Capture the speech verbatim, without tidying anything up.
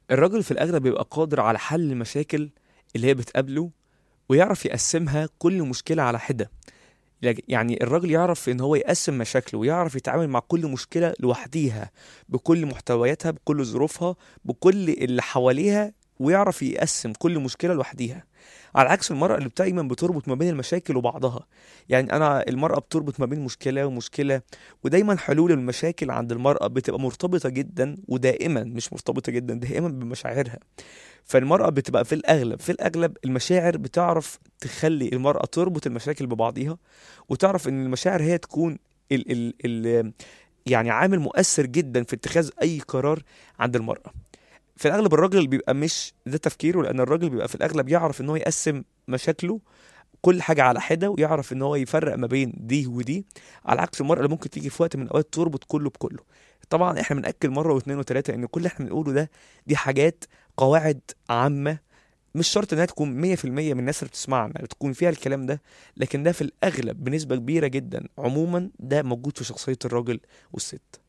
الراجل في الأغلب بيبقى قادر على حل المشاكل اللي هي بتقابله، ويعرف يقسمها كل مشكلة على حدة. لك- يعني الراجل يعرف ان هو يقسم مشاكله، ويعرف يتعامل مع كل مشكلة لوحديها، بكل محتوياتها، بكل ظروفها، بكل اللي حواليها، ويعرف يقسم كل مشكلة لوحديها. على عكس المرأة اللي دايما بتربط ما بين المشاكل وبعضها. يعني انا المرأة بتربط ما بين مشكلة ومشكلة، ودايما حلول المشاكل عند المرأة بتبقى مرتبطة جدا، ودائما مش مرتبطة جدا، دائما بمشاعرها. فالمرأة بتبقى في الأغلب في الأغلب المشاعر بتعرف تخلي المرأة تربط المشاكل ببعضيها، وتعرف إن المشاعر هي تكون ال ال ال يعني عامل مؤثر جدا في اتخاذ أي قرار عند المرأة. في الأغلب الراجل اللي بيبقى مش ده تفكيره، لأن الراجل بيبقى في الأغلب يعرف إن هو يقسم مشاكله كل حاجة على حدة، ويعرف إن هو يفرق ما بين دي ودي. على عكس المرأة اللي ممكن تيجي في وقت من الأوقات تربط كله بكله. طبعا احنا بنأكد مرة واثنين وثلاثة إن كل اللي احنا بنقوله ده دي حاجات، قواعد عامة، مش شرط انها تكون مية في المية من الناس اللي بتسمعنا تكون فيها الكلام ده، لكن ده في الاغلب بنسبة كبيرة جدا عموما ده موجود في شخصية الراجل والست.